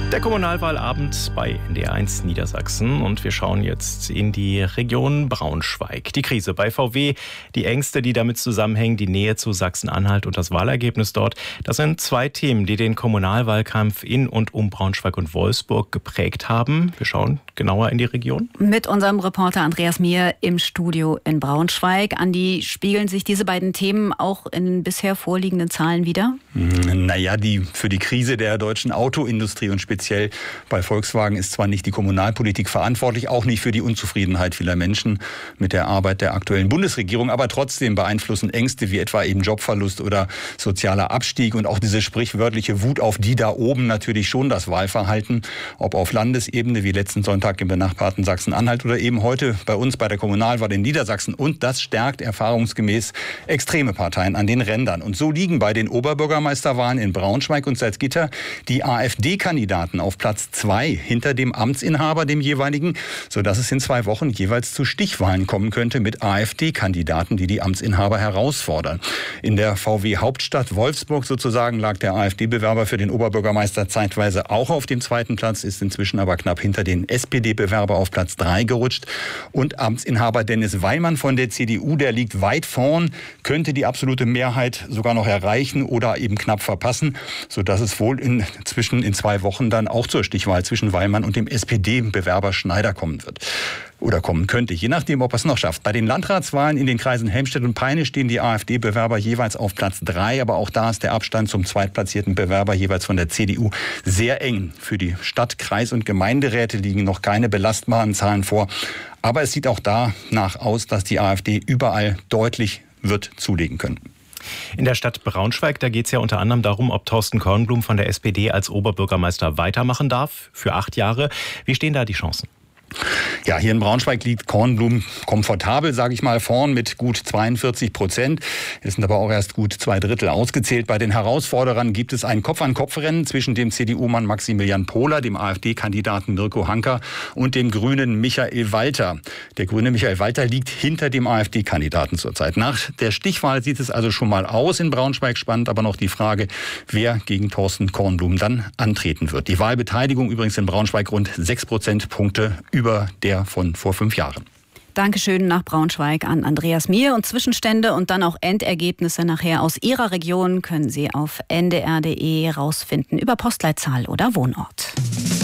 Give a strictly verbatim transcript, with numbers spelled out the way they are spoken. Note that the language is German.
Der Kommunalwahlabend bei N D R eins Niedersachsen und wir schauen jetzt in die Region Braunschweig. Die Krise bei V W, die Ängste, die damit zusammenhängen, die Nähe zu Sachsen-Anhalt und das Wahlergebnis dort. Das sind zwei Themen, die den Kommunalwahlkampf in und um Braunschweig und Wolfsburg geprägt haben. Wir schauen genauer in die Region. Mit unserem Reporter Andreas Mier im Studio in Braunschweig. Andi, spiegeln sich diese beiden Themen auch in bisher vorliegenden Zahlen wider? Naja, die, für die Krise der deutschen Autoindustrie und speziell Speziell bei Volkswagen ist zwar nicht die Kommunalpolitik verantwortlich, auch nicht für die Unzufriedenheit vieler Menschen mit der Arbeit der aktuellen Bundesregierung, aber trotzdem beeinflussen Ängste wie etwa eben Jobverlust oder sozialer Abstieg und auch diese sprichwörtliche Wut auf die da oben natürlich schon das Wahlverhalten, ob auf Landesebene wie letzten Sonntag im benachbarten Sachsen-Anhalt oder eben heute bei uns bei der Kommunalwahl in Niedersachsen. Und das stärkt erfahrungsgemäß extreme Parteien an den Rändern. Und so liegen bei den Oberbürgermeisterwahlen in Braunschweig und Salzgitter die AfD-Kandidaten auf Platz zwei hinter dem Amtsinhaber, dem jeweiligen, sodass es in zwei Wochen jeweils zu Stichwahlen kommen könnte mit AfD-Kandidaten, die die Amtsinhaber herausfordern. In der V W-Hauptstadt Wolfsburg sozusagen lag der AfD-Bewerber für den Oberbürgermeister zeitweise auch auf dem zweiten Platz, ist inzwischen aber knapp hinter den S P D-Bewerber auf Platz drei gerutscht. Und Amtsinhaber Dennis Weimann von der C D U, der liegt weit vorn, könnte die absolute Mehrheit sogar noch erreichen oder eben knapp verpassen, sodass es wohl inzwischen in zwei Wochen dann auch zur Stichwahl zwischen Weimann und dem S P D-Bewerber Schneider kommen wird. Oder kommen könnte, je nachdem, ob er es noch schafft. Bei den Landratswahlen in den Kreisen Helmstedt und Peine stehen die AfD-Bewerber jeweils auf Platz drei. Aber auch da ist der Abstand zum zweitplatzierten Bewerber jeweils von der C D U sehr eng. Für die Stadt-, Kreis- und Gemeinderäte liegen noch keine belastbaren Zahlen vor. Aber es sieht auch danach aus, dass die AfD überall deutlich wird zulegen können. In der Stadt Braunschweig, da geht es ja unter anderem darum, ob Thorsten Kornblum von der S P D als Oberbürgermeister weitermachen darf für acht Jahre. Wie stehen da die Chancen? Ja, hier in Braunschweig liegt Kornblum komfortabel, sage ich mal, vorn mit gut zweiundvierzig Prozent. Es sind aber auch erst gut zwei Drittel ausgezählt. Bei den Herausforderern gibt es ein Kopf-an-Kopf-Rennen zwischen dem C D U-Mann Maximilian Pohler, dem AfD-Kandidaten Mirko Hanker und dem Grünen Michael Walter. Der Grüne Michael Walter liegt hinter dem AfD-Kandidaten zurzeit. Nach der Stichwahl sieht es also schon mal aus in Braunschweig. Spannend aber noch die Frage, wer gegen Thorsten Kornblum dann antreten wird. Die Wahlbeteiligung übrigens in Braunschweig rund sechs Prozentpunkte über der von vor fünf Jahren. Dankeschön nach Braunschweig an Andreas Mier. Und Zwischenstände und dann auch Endergebnisse nachher aus Ihrer Region können Sie auf n d r punkt d e rausfinden über Postleitzahl oder Wohnort.